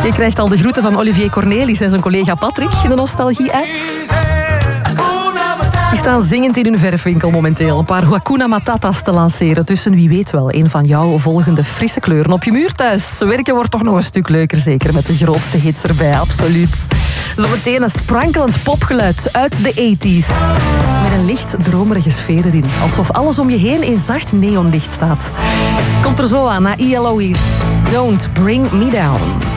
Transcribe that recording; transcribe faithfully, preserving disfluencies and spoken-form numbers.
Je krijgt al de groeten van Olivier Cornelis en zijn collega Patrick in de Nostalgie-app. Die staan zingend in hun verfwinkel momenteel een paar Hakuna Matatas te lanceren tussen wie weet wel een van jouw volgende frisse kleuren op je muur thuis. Werken wordt toch nog een stuk leuker, zeker met de grootste hits erbij, absoluut. Zometeen een sprankelend popgeluid uit de tachtiger met een licht dromerige sfeer erin, alsof alles om je heen in zacht neonlicht staat. Komt er zo aan na I L O hier. Don't Bring Me Down.